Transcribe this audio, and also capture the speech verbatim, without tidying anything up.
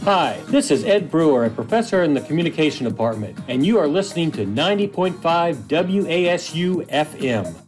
Hi, this is Ed Brewer, a professor in the Communication Department, and you are listening to ninety point five W A S U F M.